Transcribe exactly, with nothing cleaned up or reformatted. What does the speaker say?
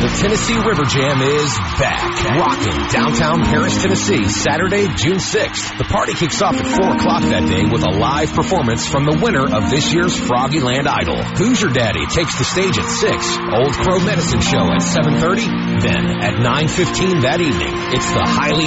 The Tennessee River Jam is back. Rockin' downtown Paris, Tennessee, Saturday, June sixth. The party kicks off at four o'clock that day with a live performance from the winner of this year's Froggyland Idol. Who's Your Daddy takes the stage at six. Old Crow Medicine Show at seven thirty. Then at nine fifteen that evening, it's the highly